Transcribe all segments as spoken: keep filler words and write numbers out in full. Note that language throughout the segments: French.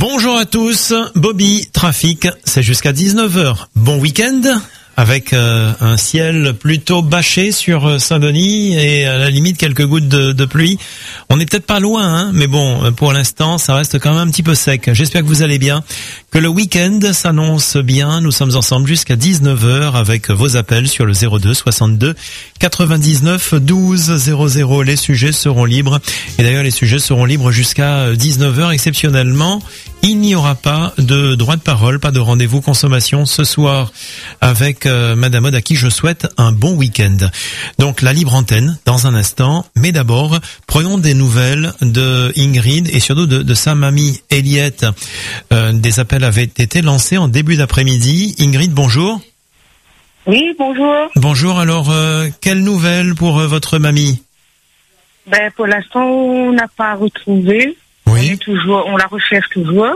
Bonjour à tous, Bobby, trafic, c'est jusqu'à dix-neuf heures. Bon week-end avec euh, un ciel plutôt bâché sur Saint-Denis et à la limite quelques gouttes de, de pluie. On n'est peut-être pas loin, hein, mais bon, pour l'instant, ça reste quand même un petit peu sec. J'espère que vous allez bien, que le week-end s'annonce bien. Nous sommes ensemble jusqu'à dix-neuf heures avec vos appels sur le zéro deux soixante-deux quatre-vingt-dix-neuf douze zéro zéro. Les sujets seront libres et d'ailleurs les sujets seront libres jusqu'à dix-neuf heures exceptionnellement. Il n'y aura pas de droit de parole, pas de rendez-vous consommation ce soir avec euh, Madame Aude à qui je souhaite un bon week-end. Donc la libre antenne dans un instant, mais d'abord prenons des nouvelles de Ingrid et surtout de, de sa mamie Eliette. Euh, des appels avaient été lancés en début d'après-midi. Ingrid, bonjour. Oui, bonjour. Bonjour, alors euh, quelles nouvelles pour euh, votre mamie? Ben pour l'instant on n'a pas retrouvé. Oui. On est toujours, on la recherche toujours.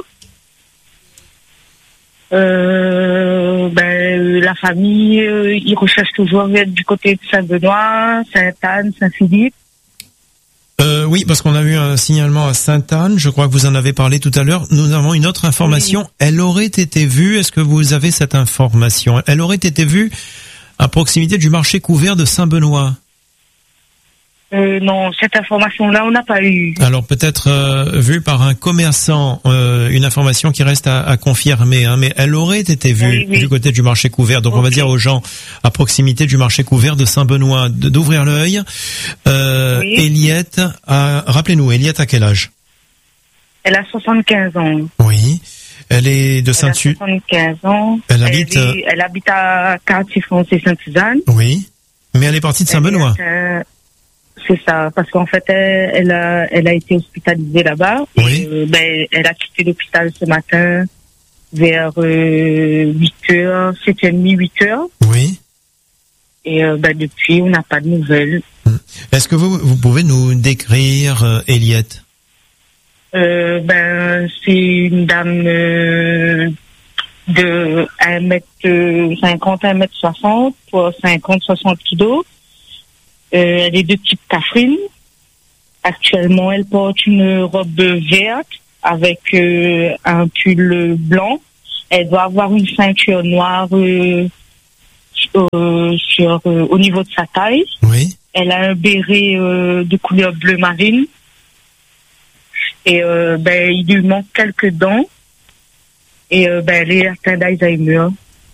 Euh, ben, la famille, euh, ils recherchent toujours du côté de Saint-Benoît, Sainte-Anne, Saint-Philippe. Euh, oui, parce qu'on a eu un signalement à Sainte-Anne. Je crois que vous en avez parlé tout à l'heure. Nous avons une autre information. Oui. Elle aurait été vue. Est-ce que vous avez cette information? Elle aurait été vue à proximité du marché couvert de Saint-Benoît. Euh, non, cette information-là, on n'a pas eu. Alors peut-être euh, vue par un commerçant, euh, une information qui reste à, à confirmer, hein, mais elle aurait été vue oui, oui. du côté du marché couvert. Donc okay. On va dire aux gens à proximité du marché couvert de Saint-Benoît d'ouvrir l'œil. Euh, oui. Eliette, a, rappelez-nous, Eliette a quel âge? Elle a soixante-quinze ans. Oui. Elle est de Saint-Suzanne. Elle a soixante-quinze ans. Elle habite. Elle, est, elle habite à quartier français Sainte-Suzanne. Oui. Mais elle est partie de Saint-Benoît. C'est ça, parce qu'en fait, elle, elle, a, elle a été hospitalisée là-bas. Oui. Et, euh, ben, elle a quitté l'hôpital ce matin vers euh, huit heures, sept heures trente, huit heures. Oui. Et euh, ben, depuis, on n'a pas de nouvelles. Est-ce que vous, vous pouvez nous décrire euh, Eliette? euh, Ben, c'est une dame euh, de un mètre cinquante, un mètre soixante, pour cinquante, soixante kilos. Euh, elle est de type Catherine. Actuellement, elle porte une robe verte avec euh, un pull blanc. Elle doit avoir une ceinture noire euh, euh, sur euh, au niveau de sa taille. Oui. Elle a un béret euh, de couleur bleu marine. Et euh, ben il lui manque quelques dents. Et euh, ben elle est atteinte d'Alzheimer.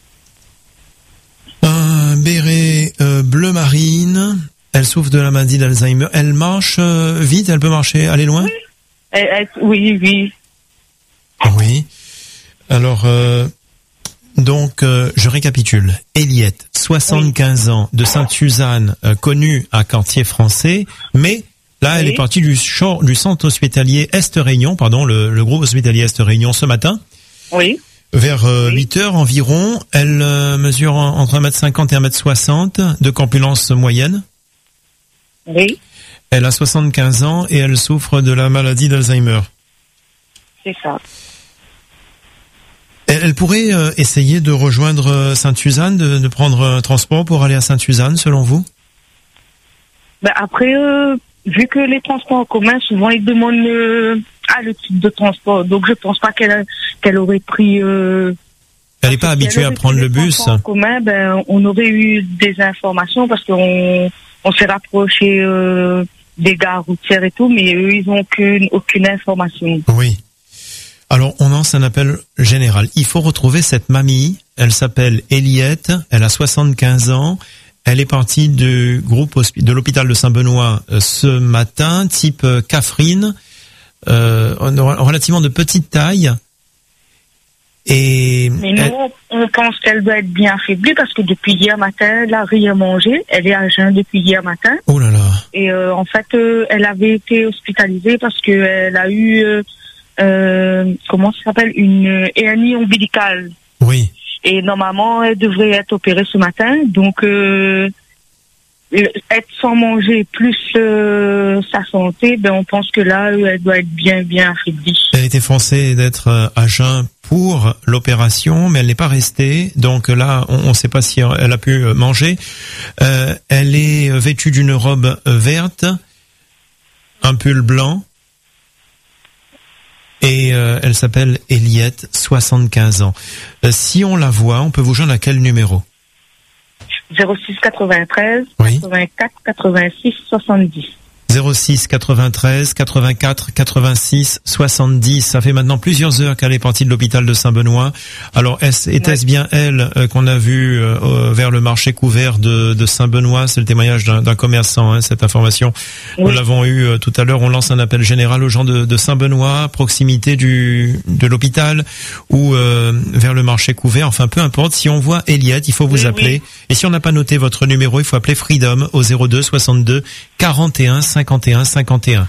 Un béret euh, bleu marine. Elle souffre de la maladie d'Alzheimer. Elle marche euh, vite, elle peut marcher, aller loin? Oui, elle, elle, oui, oui. Oui. Alors, euh, donc, euh, je récapitule. Eliette, soixante-quinze oui. ans, de Sainte-Suzanne, euh, connue à quartier français, mais là, elle oui. est partie du, chor, du centre hospitalier Est-Réunion, pardon, le, le groupe hospitalier Est-Réunion ce matin. Oui. Vers euh, oui. huit heures environ. Elle euh, mesure entre un mètre cinquante et un mètre soixante, de corpulence moyenne. Oui. Elle a soixante-quinze ans et elle souffre de la maladie d'Alzheimer. C'est ça. Elle, elle pourrait euh, essayer de rejoindre Sainte-Suzanne, de, de prendre un transport pour aller à Sainte-Suzanne, selon vous? Ben après, euh, vu que les transports en commun, souvent ils demandent euh, ah, le type de transport. Donc je pense pas qu'elle, qu'elle aurait pris... Euh, elle n'est pas habituée à prendre le bus. En commun, ben, on aurait eu des informations parce qu'on on s'est rapproché euh, des gares routières et tout, mais eux, ils n'ont aucune, aucune information. Oui. Alors, on lance un appel général. Il faut retrouver cette mamie. Elle s'appelle Eliette. Elle a soixante-quinze ans. Elle est partie du groupe hospi- de l'hôpital de Saint-Benoît euh, ce matin, type euh, Catherine, euh, relativement de petite taille. Et mais nous, elle... on pense qu'elle doit être bien affaiblie parce que depuis hier matin, elle n'a rien mangé. Elle est à jeun depuis hier matin. Oh là là. Et euh, en fait, euh, elle avait été hospitalisée parce qu'elle a eu, euh, euh, comment ça s'appelle, une hernie ombilicale. Oui. Et normalement, elle devrait être opérée ce matin. Donc, euh, être sans manger plus euh, sa santé, ben on pense que là, elle doit être bien, bien affaiblie. Elle était forcée d'être à jeun pour l'opération, mais elle n'est pas restée. Donc là, on ne sait pas si elle a pu manger. Euh, elle est vêtue d'une robe verte, un pull blanc. Et euh, elle s'appelle Eliette, soixante-quinze ans. Euh, si on la voit, on peut vous joindre à quel numéro? zéro six quatre-vingt-treize, Oui. quatre-vingt-quatre, quatre-vingt-six, soixante-dix. zéro six quatre-vingt-treize, quatre-vingt-quatre, quatre-vingt-six, soixante-dix. Ça fait maintenant plusieurs heures qu'elle est partie de l'hôpital de Saint-Benoît. Alors, est-ce, était-ce bien elle euh, qu'on a vue euh, vers le marché couvert de, de Saint-Benoît? C'est le témoignage d'un, d'un commerçant, hein, cette information. Oui. Nous l'avons eu euh, tout à l'heure. On lance un appel général aux gens de, de Saint-Benoît, proximité du de l'hôpital ou euh, vers le marché couvert. Enfin, peu importe. Si on voit Eliette, il faut vous oui, appeler. Oui. Et si on n'a pas noté votre numéro, il faut appeler Freedom au zéro deux soixante-deux quarante et un cinquante et un cinquante et un.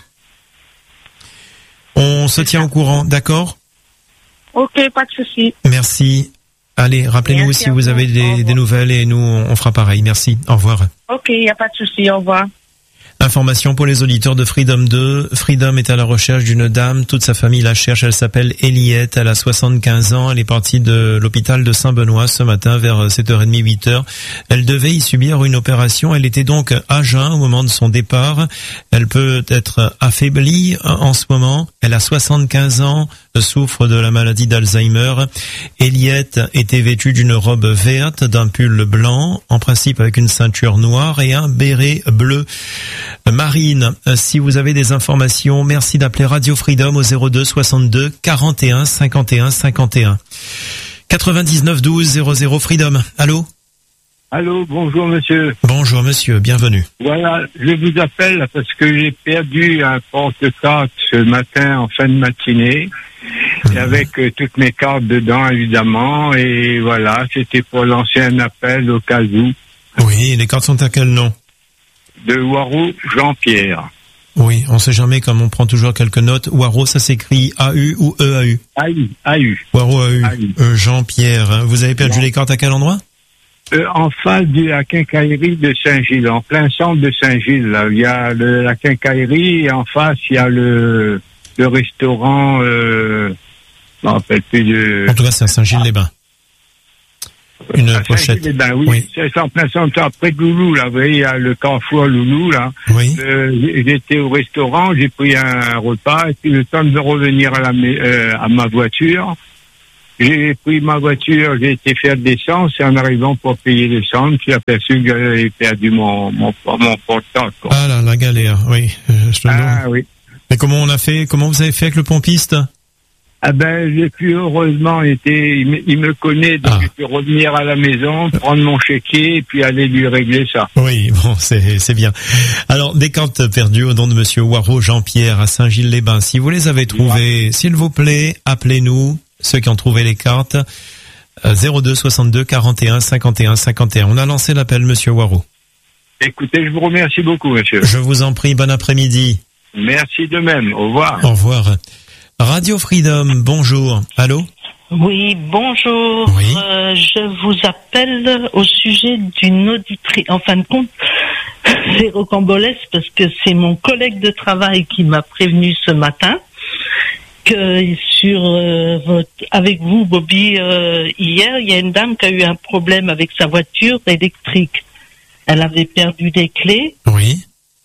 On se tient au courant, d'accord? Ok, pas de souci. Merci. Allez, rappelez-nous Merci si vous, vous avez des, des nouvelles et nous, on fera pareil. Merci. Au revoir. Ok, il n'y a pas de souci. Au revoir. Information pour les auditeurs de Freedom deux. Freedom est à la recherche d'une dame. Toute sa famille la cherche. Elle s'appelle Eliette. Elle a soixante-quinze ans. Elle est partie de l'hôpital de Saint-Benoît ce matin vers sept heures trente, huit heures. Elle devait y subir une opération. Elle était donc à jeun au moment de son départ. Elle peut être affaiblie en ce moment. Elle a soixante-quinze ans, souffre de la maladie d'Alzheimer. Eliette était vêtue d'une robe verte, d'un pull blanc, en principe avec une ceinture noire et un béret bleu. Marine, si vous avez des informations, merci d'appeler Radio Freedom au zéro deux soixante-deux quarante et un cinquante et un cinquante et un. quatre-vingt-dix-neuf douze zéro zéro Freedom. Allô? Allô, bonjour monsieur. Bonjour monsieur, bienvenue. Voilà, je vous appelle parce que j'ai perdu un porte-carte ce matin en fin de matinée, mmh. avec euh, toutes mes cartes dedans évidemment, et voilà, c'était pour lancer un appel au cas où. Oui, les cartes sont à quel nom? De Waro Jean-Pierre. Oui, on sait jamais comme on prend toujours quelques notes. Waro, ça s'écrit A U ou E A U? A U, A U. Waro A U. Euh, Jean-Pierre. Vous avez perdu ouais. les cartes à quel endroit? Euh, en face de la quincaillerie de Saint-Gilles, en plein centre de Saint-Gilles. Là. Il y a le, la quincaillerie et en face, il y a le, le restaurant, euh, je me rappelle plus de... En tout cas, c'est à Saint-Gilles-les-Bains. Une à pochette. Ben oui, oui. C'est en plein centre, après de Loulou, là, vous voyez, il y a le carrefour Loulou, là. Oui. Euh, j'étais au restaurant, j'ai pris un repas, et puis le temps de revenir à, la, euh, à ma voiture, j'ai pris ma voiture, j'ai été faire de l'essence, et en arrivant pour payer l'essence, j'ai aperçu que j'avais perdu mon, mon, mon portable. Ah là, la galère, oui. Euh, je te ah oui. Mais comment on a fait, comment vous avez fait avec le pompiste? Ah ben, j'ai pu heureusement été, il me, il me connaît, donc ah. j'ai pu revenir à la maison, prendre mon chéquier et puis aller lui régler ça. Oui, bon, c'est, c'est bien. Alors, des cartes perdues au nom de monsieur Waro Jean-Pierre à Saint-Gilles-les-Bains. Si vous les avez trouvées, ouais. s'il vous plaît, appelez-nous, ceux qui ont trouvé les cartes, zéro deux soixante-deux quarante et un cinquante et un cinquante et un. On a lancé l'appel, monsieur Waro. Écoutez, je vous remercie beaucoup, monsieur. Je vous en prie, bon après-midi. Merci de même, au revoir. Au revoir. Radio Freedom, bonjour. Allô? Oui, bonjour. Oui. Euh, je vous appelle au sujet d'une auditrice. En fin de compte, c'est rocambolesque parce que c'est mon collègue de travail qui m'a prévenu ce matin que sur euh, votre, avec vous, Bobby, euh, hier, il y a une dame qui a eu un problème avec sa voiture électrique. Elle avait perdu des clés. Oui.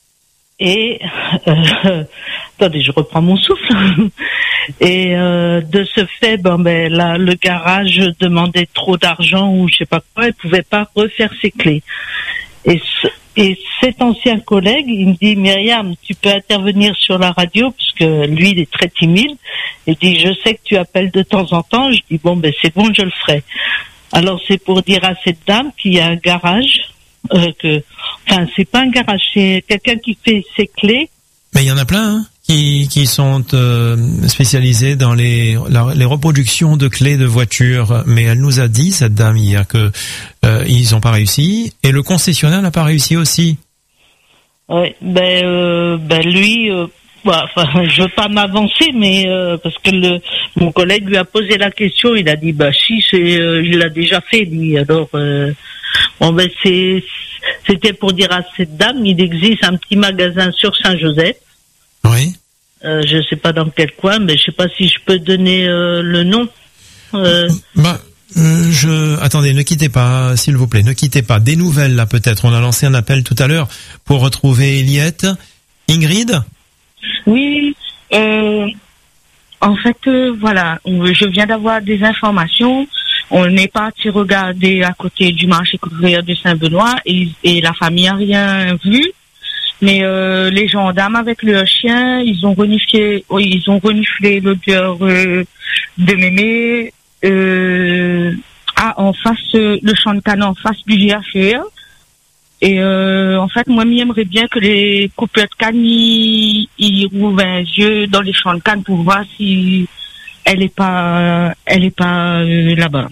Et euh, attendez, je reprends mon souffle. Et euh, de ce fait, ben, ben là, le garage demandait trop d'argent ou je sais pas quoi, elle pouvait pas refaire ses clés. Et ce, et cet ancien collègue, il me dit Myriam, tu peux intervenir sur la radio parce que lui, il est très timide. Il dit je sais que tu appelles de temps en temps. Je dis bon ben c'est bon, je le ferai. Alors c'est pour dire à cette dame qu'il y a un garage. Euh, que, enfin, c'est pas un garage, c'est quelqu'un qui fait ses clés. Mais il y en a plein hein, qui qui sont euh, spécialisés dans les la, les reproductions de clés de voitures. Mais elle nous a dit cette dame hier que euh, ils ont pas réussi et le concessionnaire n'a pas réussi aussi. Ouais, ben euh, ben lui. Euh, bah, enfin, je veux pas m'avancer, mais euh, parce que le mon collègue lui a posé la question, il a dit bah si c'est euh, il l'a déjà fait lui. Alors euh, bon ben c'est c'était pour dire à cette dame, il existe un petit magasin sur Saint-Joseph. Oui. Euh, je sais pas dans quel coin, mais je sais pas si je peux donner euh, le nom. Euh... Bah. Euh, je attendez, ne quittez pas, s'il vous plaît, ne quittez pas. Des nouvelles là peut-être. On a lancé un appel tout à l'heure pour retrouver Eliette. Ingrid. Oui, euh, en fait, euh, voilà, on, je viens d'avoir des informations. On est parti regarder à côté du marché couvrier de Saint-Benoît et, et la famille n'a rien vu. Mais euh, les gendarmes avec leurs chiens, ils ont reniflé, oh, ils ont reniflé l'odeur euh, de mémé euh, à, en face, euh, le champ de canne en face du G H E R. Et euh, en fait, moi, j'aimerais bien que les coupeurs de canne, ils, ils rouvrent un yeux dans les champs de canne pour voir si elle est pas, elle est pas euh, là-bas.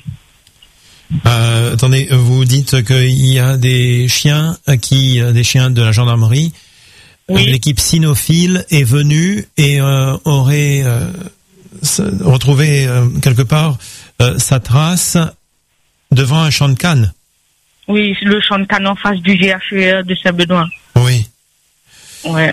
Euh, attendez, vous dites qu'il y a des chiens qui, des chiens de la gendarmerie. Oui. L'équipe cynophile est venue et euh, aurait euh, retrouvé euh, quelque part euh, sa trace devant un champ de canne. Oui, le champ de canne en face du G H E R de Saint-Benoît. Oui. Ouais.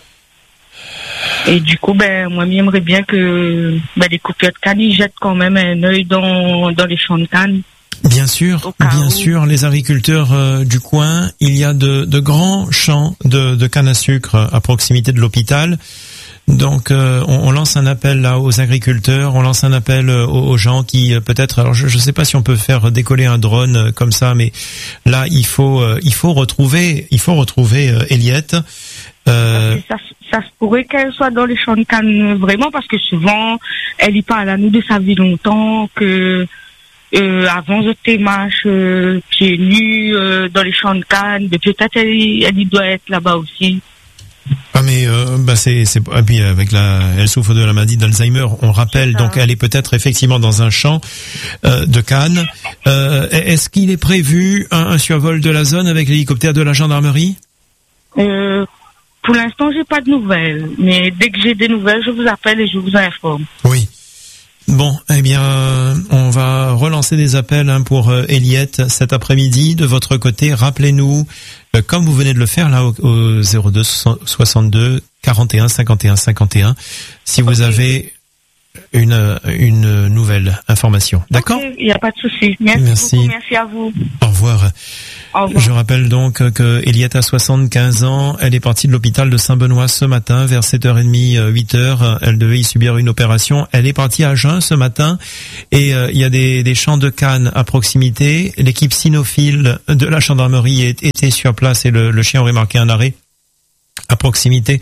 Et du coup, ben, moi, j'aimerais bien que ben, les coupeurs de canne, ils jettent quand même un œil dans, dans les champs de canne. Bien sûr, bien où. sûr, les agriculteurs euh, du coin, il y a de, de grands champs de, de canne à sucre à proximité de l'hôpital. Donc, euh, on, on lance un appel là aux agriculteurs, on lance un appel aux, aux gens qui euh, peut-être, alors je ne sais pas si on peut faire décoller un drone euh, comme ça, mais là il faut, euh, il faut retrouver, il faut retrouver euh, Eliette. Euh... Ça, ça se pourrait qu'elle soit dans les champs de canne vraiment parce que souvent elle y parle à nous de sa vie longtemps que. Euh, avant je t'émarche euh, pieds nus euh, dans les champs de canne, mais peut-être elle, elle doit être là-bas aussi. Ah mais euh, bah c'est c'est et puis avec la elle souffre de la maladie d'Alzheimer, on rappelle, donc elle est peut-être effectivement dans un champ euh, de canne. Euh, est-ce qu'il est prévu un, un survol de la zone avec l'hélicoptère de la gendarmerie? Euh, pour l'instant j'ai pas de nouvelles, mais dès que j'ai des nouvelles je vous appelle et je vous informe. Oui. Bon, eh bien, on va relancer des appels hein, pour euh, Eliette cet après-midi. De votre côté, rappelez-nous, euh, comme vous venez de le faire là au, au zéro deux soixante-deux quarante et un cinquante et un cinquante et un, si vous avez une une nouvelle information. D'accord ? Il n'y a pas de souci. Merci, merci beaucoup. Merci à vous. Au revoir. Au revoir. Je rappelle donc que Eliette a soixante-quinze ans. Elle est partie de l'hôpital de Saint-Benoît ce matin vers sept heures trente, huit heures. Elle devait y subir une opération. Elle est partie à jeun ce matin et euh, il y a des, des champs de canne à proximité. L'équipe cynophile de la gendarmerie était sur place et le, le chien aurait marqué un arrêt à proximité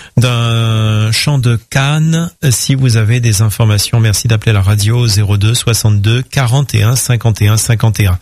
d'un champ de canne. Si vous avez des informations, merci d'appeler la radio zéro deux soixante-deux quarante et un cinquante et un cinquante et un.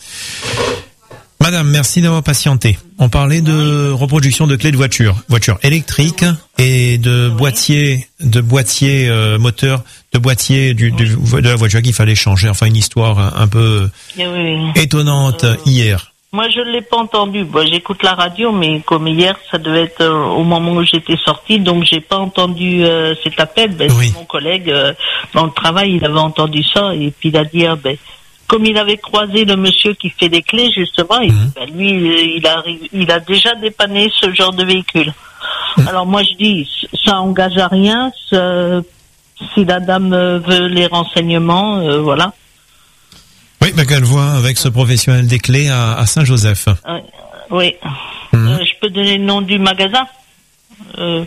Madame, merci d'avoir patienté. On parlait de reproduction de clés de voiture, voiture électrique et de boîtier, de boîtier euh, moteur, de boîtier du, du, de la voiture qu'il fallait changer. Enfin, une histoire un peu oui. étonnante euh, hier. Moi, je ne l'ai pas entendu. Bon, j'écoute la radio, mais comme hier, ça devait être euh, au moment où j'étais sortie, donc j'ai pas entendu euh, cet appel. Ben, oui. Mon collègue euh, dans le travail, il avait entendu ça et puis il a dit, ah, ben, comme il avait croisé le monsieur qui fait des clés, justement, et mmh. ben, lui, il a, il a déjà dépanné ce genre de véhicule. Mmh. Alors moi, je dis, ça engage à rien. Ça, si la dame veut les renseignements, euh, voilà. Oui, ben qu'elle voit avec ce professionnel des clés à, à Saint-Joseph. Euh, oui. Mmh. Euh, je peux donner le nom du magasin euh,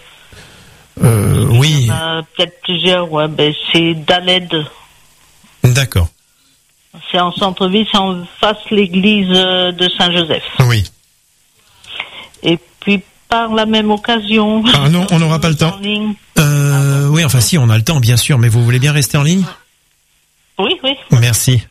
euh, Oui. Il y en a peut-être plusieurs, ouais. Ben, c'est Daled. D'accord. C'est en centre-ville, c'est en face l'église de Saint-Joseph. Oui. Et puis, par la même occasion... Ah non, on n'aura pas le temps. Euh, oui, enfin si, on a le temps, bien sûr, mais vous voulez bien rester en ligne ? Oui, oui. Merci.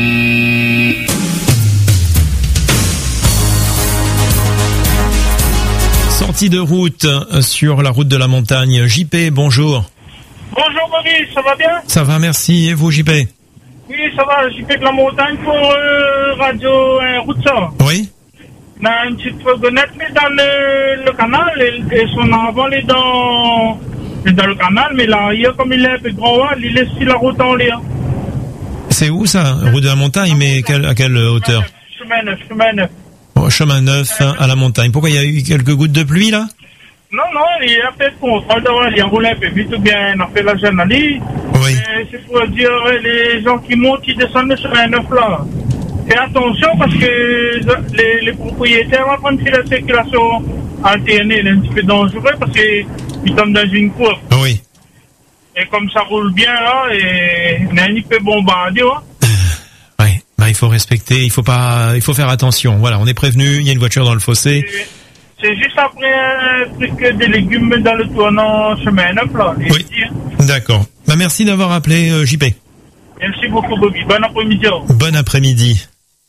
Sortie de route sur la route de la montagne. J P, bonjour. Bonjour Maurice, ça va bien ? Ça va, merci. Et vous, J P ? Oui, ça va, J P de la montagne pour euh, Radio euh, Route ça. Oui. On a une petite fourgonnette dans le, le canal et, et son avant est dans, dans le canal, mais l'arrière, comme il est un peu grand, il laisse la route en l'air. C'est où ça ? Route de la montagne, mais quelle, à quelle hauteur ? Chemin neuf, chemin neuf. Oh, chemin neuf à la montagne. Pourquoi il y a eu quelques gouttes de pluie là ? Non, non, il a fait le contrôle d'avoir il enroule un peu vite ou bien on a fait la journée. Oui. C'est pour dire les gens qui montent, qui descendent le chemin neuf là. Fais attention parce que les, les propriétaires vont prendre la circulation alternée, c'est un petit peu dangereux parce qu'ils tombent dans une cour. Oui. Et comme ça roule bien, là, et on a un peu bombardé, ouais. Ouais, bah il faut respecter, il faut pas, il faut faire attention. Voilà, on est prévenu, il y a une voiture dans le fossé. C'est, c'est juste après un truc des légumes dans le tournant chemin neuf, là. Oui. Dit, hein. D'accord. Bah merci d'avoir appelé euh, J P. Merci beaucoup, Bobby. Bon après-midi. Bon après-midi.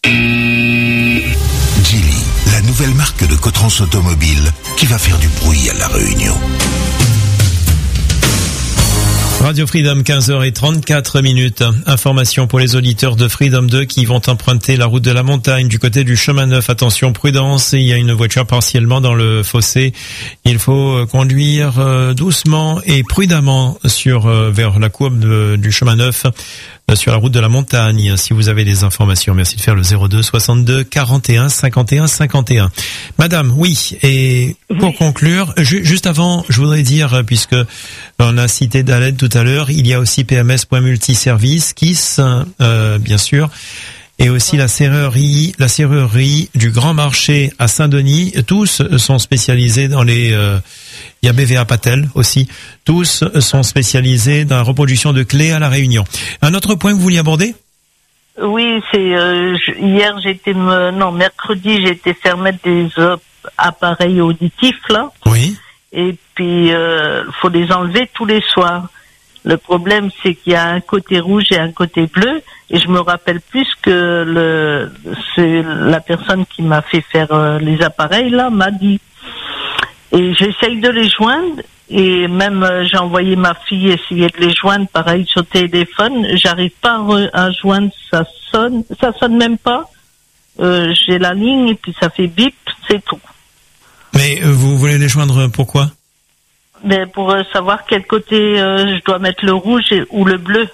Geely, la nouvelle marque de Cotrans Automobile qui va faire du bruit à La Réunion. Radio Freedom, quinze heures trente-quatre minutes. Information pour les auditeurs de Freedom deux qui vont emprunter la route de la montagne du côté du chemin neuf. Attention, prudence, il y a une voiture partiellement dans le fossé. Il faut conduire doucement et prudemment sur vers la courbe de, du chemin neuf sur la route de la montagne. Si vous avez des informations, merci de faire le zéro deux soixante-deux quarante et un cinquante et un cinquante et un. Madame, oui, et pour oui. conclure, ju- juste avant, je voudrais dire, puisque on a cité Dalet tout à l'heure, il y a aussi P M S point multiservice, Kiss, euh, bien sûr, et aussi la serrurerie, la serrurerie du Grand Marché à Saint-Denis. Tous sont spécialisés dans les... Euh, il y a B V A Patel aussi. Tous sont spécialisés dans la reproduction de clés à La Réunion. Un autre point que vous vouliez aborder ? Oui, c'est euh, je, hier j'étais me, non mercredi j'ai été faire mettre des euh, appareils auditifs là. Oui. Et puis euh, faut les enlever tous les soirs. Le problème c'est qu'il y a un côté rouge et un côté bleu. Et je me rappelle plus que le c'est la personne qui m'a fait faire euh, les appareils là m'a dit. Et j'essaye de les joindre. Et même euh, j'ai envoyé ma fille essayer de les joindre, pareil sur téléphone. J'arrive pas à, re- à joindre, ça sonne, ça sonne même pas. Euh, j'ai la ligne et puis ça fait bip, c'est tout. Mais euh, vous voulez les joindre pourquoi ? Mais pour euh, savoir quel côté euh, je dois mettre le rouge et, ou le bleu.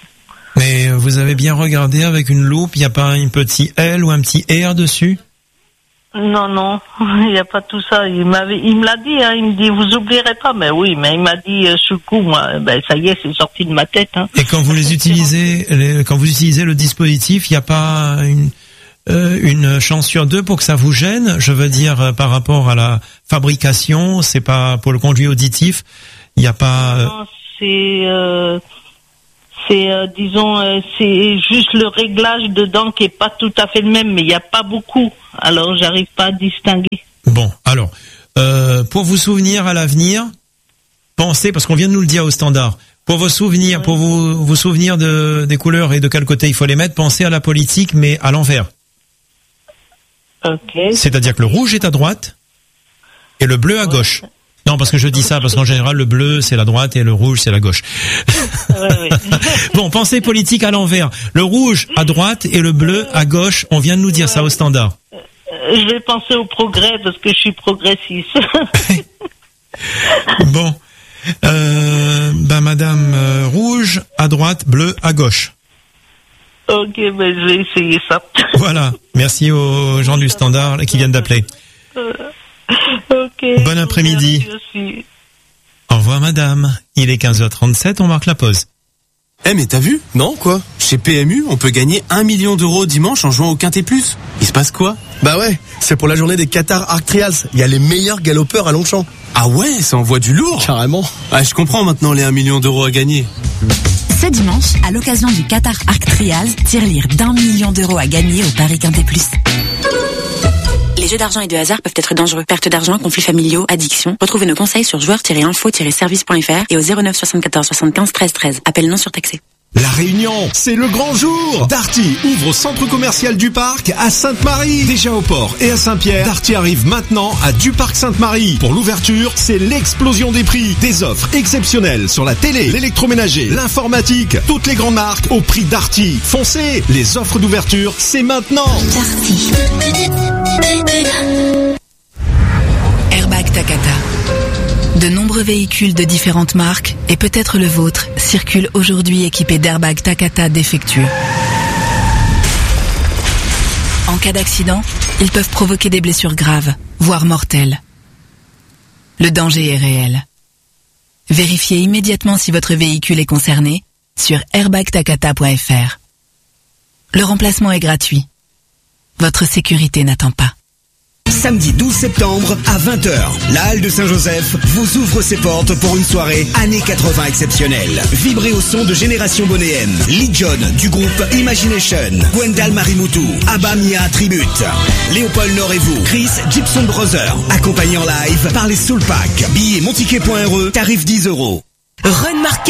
Mais vous avez bien regardé avec une loupe, il n'y a pas un petit L ou un petit R dessus ? Non, non, il n'y a pas tout ça. Il m'avait, il me l'a dit, hein, il me dit, vous oublierez pas. Mais oui, mais il m'a dit, euh, sous le coup, moi, ben, ça y est, c'est sorti de ma tête, hein. Et quand vous les utilisez, les, quand vous utilisez le dispositif, il n'y a pas une, euh, une chance sur deux pour que ça vous gêne? Je veux dire, euh, par rapport à la fabrication, c'est pas pour le conduit auditif, il n'y a pas... Euh... Non, c'est... Euh... C'est, euh, disons, euh, c'est juste le réglage dedans qui est pas tout à fait le même, mais il n'y a pas beaucoup. Alors, j'arrive pas à distinguer. Bon, alors, euh, pour vous souvenir à l'avenir, pensez, parce qu'on vient de nous le dire au standard, pour vos souvenirs, ouais. pour vous, vous souvenir de, des couleurs et de quel côté il faut les mettre, pensez à la politique, mais à l'envers. Ok. C'est-à-dire que le rouge est à droite et le bleu à ouais. gauche. Non, parce que je dis ça, parce qu'en général, le bleu, c'est la droite et le rouge, c'est la gauche. Ouais, ouais. Bon, pensée politique à l'envers. Le rouge à droite et le bleu à gauche. On vient de nous dire ouais. ça au standard. Je vais penser au progrès, parce que je suis progressiste. Bon. Euh, ben, madame, euh, rouge à droite, bleu à gauche. Ok, ben, je vais essayer ça. Voilà. Merci aux gens du standard qui viennent d'appeler. Euh... Okay, bon après-midi. Au revoir madame. Il est quinze heures trente-sept, on marque la pause. Eh mais t'as vu ? Non, quoi ? Chez P M U, on peut gagner un million d'euros dimanche en jouant au Quintet Plus. Il se passe quoi ? Bah ouais, c'est pour la journée des Qatar Arc Trials. Il y a les meilleurs galopeurs à Longchamp. Ah ouais, ça envoie du lourd ? Carrément. Ah, je comprends maintenant les un million d'euros à gagner. Ce dimanche, à l'occasion du Qatar Arc Trials, tire-lire d'un million d'euros à gagner au Paris Quintet Plus. Les jeux d'argent et de hasard peuvent être dangereux. Perte d'argent, conflits familiaux, addiction. Retrouvez nos conseils sur joueurs tiret info tiret service point f r et au zéro neuf soixante-quatorze soixante-quinze treize treize. Appel non surtaxé. La Réunion, c'est le grand jour. Darty ouvre au centre commercial du Parc à Sainte-Marie. Déjà au port et à Saint-Pierre, Darty arrive maintenant à du Parc Sainte-Marie. Pour l'ouverture, c'est l'explosion des prix. Des offres exceptionnelles sur la télé, l'électroménager, l'informatique, toutes les grandes marques au prix Darty. Foncez, les offres d'ouverture, c'est maintenant. Darty. Airbag Takata. De nombreux véhicules de différentes marques, et peut-être le vôtre, circulent aujourd'hui équipés d'airbags Takata défectueux. En cas d'accident, ils peuvent provoquer des blessures graves, voire mortelles. Le danger est réel. Vérifiez immédiatement si votre véhicule est concerné sur airbag takata point f r. Le remplacement est gratuit. Votre sécurité n'attend pas. Samedi douze septembre à vingt heures, la Halle de Saint-Joseph vous ouvre ses portes pour une soirée années quatre-vingts exceptionnelle. Vibrez au son de Génération Bonnet M, Lee John du groupe Imagination, Gwendal Marimutu, Abba Mia Tribute, Léopold Nord et vous, Chris Gibson Brother, accompagné en live par les Soul Pack. Billets montiquet point r e, tarif dix euros. Run Market